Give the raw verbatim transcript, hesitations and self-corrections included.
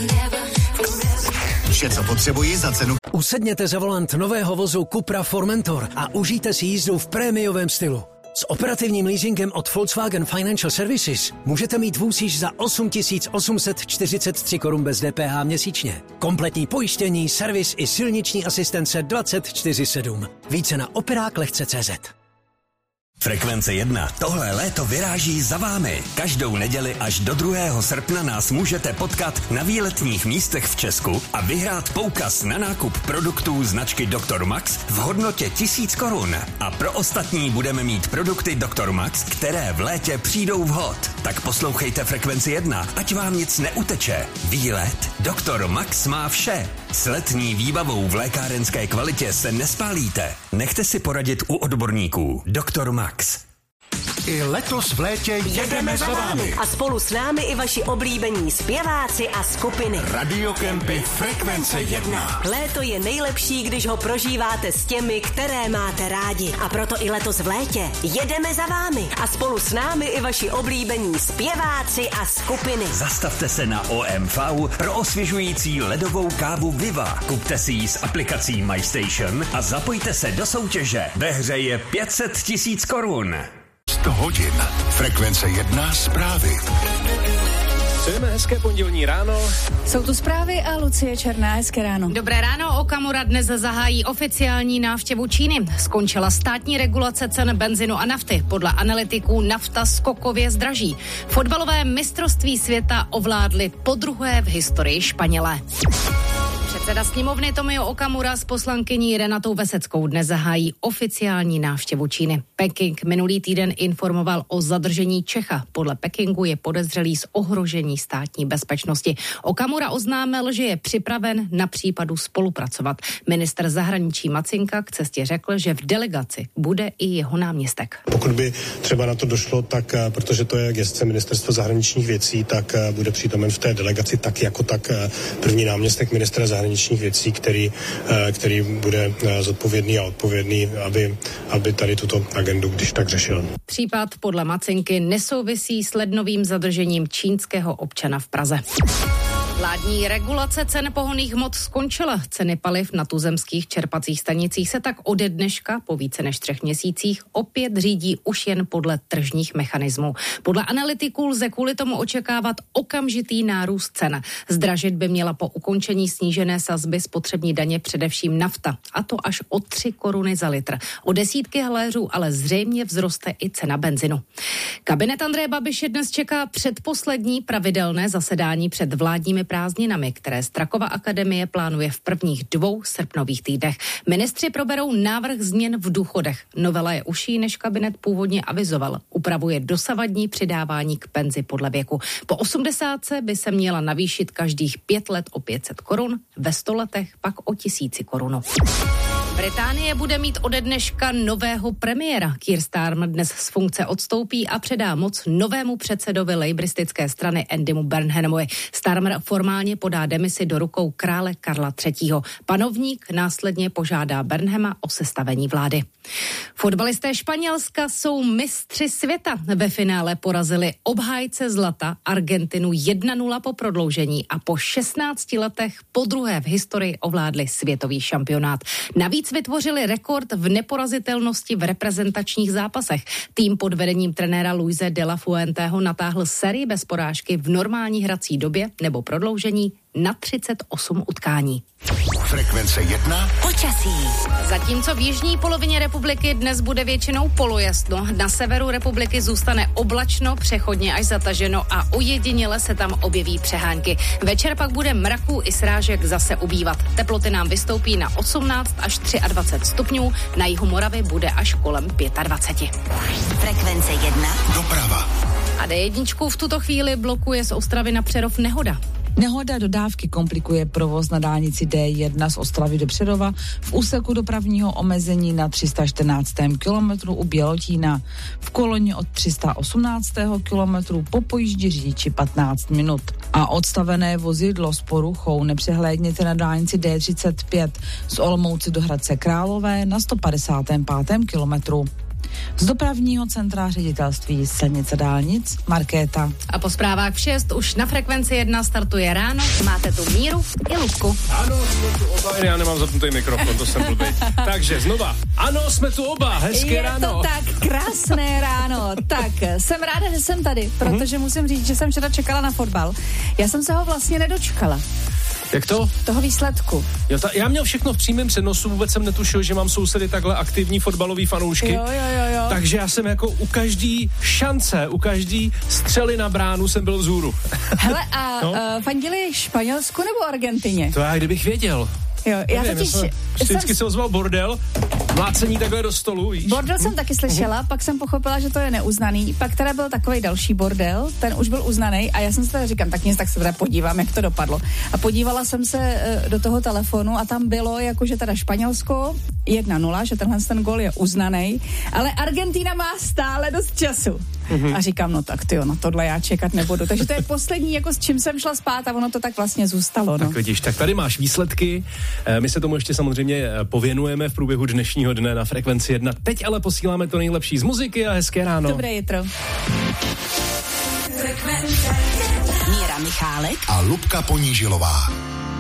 Vše, co potřebuji za cenu. Usedněte za volant nového vozu Cupra Formentor a užijte si jízdu v prémiovém stylu. S operativním leasingem od Volkswagen Financial Services můžete mít vůz již za osm tisíc osm set čtyřicet tři korun bez D P H měsíčně. Kompletní pojištění, servis i silniční asistence dvacet čtyři sedm. Více na operák lehce tečka cé zet. Frekvence jedna. Tohle léto vyráží za vámi. Každou neděli až do druhého srpna nás můžete potkat na výletních místech v Česku a vyhrát poukaz na nákup produktů značky doktor Max v hodnotě tisíc korun. A pro ostatní budeme mít produkty doktor Max, které v létě přijdou vhod. Tak poslouchejte Frekvenci jedna, ať vám nic neuteče. Výlet doktor Max má vše. S letní výbavou v lékárenské kvalitě se nespálíte. Nechte si poradit u odborníků. doktor Max. I letos v létě jedeme za vámi. A spolu s námi i vaši oblíbení zpěváci a skupiny. Radiokempy Frekvence jedna. Léto je nejlepší, když ho prožíváte s těmi, které máte rádi. A proto i letos v létě jedeme za vámi. A spolu s námi i vaši oblíbení zpěváci a skupiny. Zastavte se na O M V pro osvěžující ledovou kávu Viva. Kupte si ji s aplikací MyStation a zapojte se do soutěže. Ve hře je pět set tisíc korun. sto hodin. Frekvence jedna zprávy. Přejeme hezké pondělní ráno. Jsou tu zprávy a Lucie Černá, hezké ráno. Dobré ráno, Okamura dnes zahájí oficiální návštěvu Číny. Skončila státní regulace cen benzinu a nafty. Podle analytiků nafta skokově zdraží. Fotbalové mistrovství světa ovládli podruhé v historii Španělé. Předseda sněmovny Tomio Okamura s poslankyní Renatou Veseckou dnes zahájí oficiální návštěvu Číny. Peking minulý týden informoval o zadržení Čecha. Podle Pekingu je podezřelý z ohrožení státní bezpečnosti. Okamura oznámil, že je připraven na případu spolupracovat. Ministr zahraničí Macinka k cestě řekl, že v delegaci bude i jeho náměstek. Pokud by třeba na to došlo, tak protože to je gesce ministerstva zahraničních věcí, tak bude přítomen v té delegaci tak jako tak první náměstek ministra zahraničních věcí, který, který bude zodpovědný a odpovědný, aby, aby tady tuto agendu když tak řešil. Případ podle Macinky nesouvisí s lednovým zadržením čínského občana v Praze. Vládní regulace cen pohonných hmot skončila. Ceny paliv na tuzemských čerpacích stanicích se tak ode dneška po více než třech měsících opět řídí už jen podle tržních mechanismů. Podle analytiků lze kvůli tomu očekávat okamžitý nárůst cen. Zdražit by měla po ukončení snížené sazby spotřební daně především nafta, a to až o tři koruny za litr. O desítky haléřů ale zřejmě vzroste i cena benzinu. Kabinet Andreje Babiše dnes čeká předposlední pravidelné zasedání před vládními prázdninami, které Strakova akademie plánuje v prvních dvou srpnových týdnech. Ministři proberou návrh změn v důchodech. Novela je užší, než kabinet původně avizoval. Upravuje dosavadní přidávání k penzi podle věku. Po osmdesátce by se měla navýšit každých pět let o pět set korun, ve sto letech pak o tisíci korun. Británie bude mít ode dneška nového premiéra. Keir Starmer dnes z funkce odstoupí a předá moc novému předsedovi lejbristické strany Andymu Burnhamovi. Starmer formálně podá demisi do rukou krále Karla třetího. Panovník následně požádá Burnhama o sestavení vlády. Fotbalisté Španělska jsou mistři světa. Ve finále porazili obhájce zlata Argentinu jedna nula po prodloužení a po šestnácti letech podruhé v historii ovládli světový šampionát. Navíc vytvořili rekord v neporazitelnosti v reprezentačních zápasech. Tým pod vedením trenéra Luise de la Fuenteho natáhl sérii bez porážky v normální hrací době nebo prodloužení na třicet osm utkání. Frekvence jedna. Počasí. Zatímco v jižní polovině republiky dnes bude většinou polojasno, na severu republiky zůstane oblačno, přechodně až zataženo a ojediněle se tam objeví přehánky. Večer pak bude mraků i srážek zase ubývat. Teploty nám vystoupí na osmnáct až dvacet tři stupňů, na jihu Moravy bude až kolem dvacet pět. Frekvence jedna. Doprava. A D jedna v tuto chvíli blokuje z Ostravy na Přerov nehoda. Nehoda dodávky komplikuje provoz na dálnici D jedna z Ostravy do Přerova v úseku dopravního omezení na tři sta čtrnáctém kilometru u Bělotína. V koloně od tři sta osmnáctého kilometru po pojíždí řidiči patnáct minut. A odstavené vozidlo s poruchou nepřehlédněte na dálnici D třicet pět z Olomouci do Hradce Králové na sto padesátém pátém kilometru. Z dopravního centra ředitelství silnice dálnic Markéta. A po zprávách v šest už na Frekvenci jedna startuje ráno. Máte tu Míru i Lubku. Ano, jsme tu oba, já nemám zapnutý mikrofon, to jsem blbý. Takže znova, ano, jsme tu oba, hezké Je ráno. Je to tak, krásné ráno. Tak, jsem ráda, že jsem tady, protože mm-hmm. musím říct, že jsem včera čekala na fotbal. Já jsem se ho vlastně nedočkala. Jak to? Toho výsledku. Jo, ta, já měl všechno v přímém přenosu, vůbec jsem netušil, že mám sousedy takhle aktivní fotbalový fanoušky. Jo, jo, jo, jo. Takže já jsem jako u každý šance, u každý střely na bránu jsem byl vzhůru. Hele, a no? uh, fandili Španělsku nebo Argentině? To já kdybych věděl. Jo, já Nevím, totiž... Já vždycky jsem... se ozval bordel, mlácení takhle do stolu, víš? Bordel jsem taky slyšela, pak jsem pochopila, že to je neuznaný, pak teda byl takovej další bordel, ten už byl uznaný a já jsem si teda říkám, tak nic, tak se teda podívám, jak to dopadlo. A podívala jsem se uh, do toho telefonu a tam bylo, jakože teda Španělsko jedna nula, že tenhle ten gol je uznaný, ale Argentina má stále dost času. Mm-hmm. A říkám, no tak tyjo, na tohle já čekat nebudu. Takže to je poslední, jako s čím jsem šla spát a ono to tak vlastně zůstalo. No. Tak vidíš, tak tady máš výsledky. My se tomu ještě samozřejmě pověnujeme v průběhu dnešního dne na Frekvenci jedna. Teď ale posíláme to nejlepší z muziky a hezké ráno. Dobré jitro. Míra Michálek a Lubka Ponížilová.